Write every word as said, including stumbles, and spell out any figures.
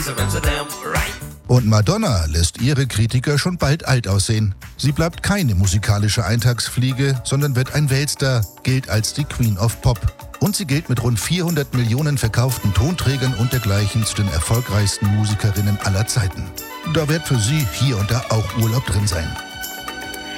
Und Madonna lässt ihre Kritiker schon bald alt aussehen. Sie bleibt keine musikalische Eintagsfliege, sondern wird ein Weltstar, gilt als die Queen of Pop. Und sie gilt mit rund vierhundert Millionen verkauften Tonträgern und dergleichen zu den erfolgreichsten Musikerinnen aller Zeiten. Da wird für sie hier und da auch Urlaub drin sein.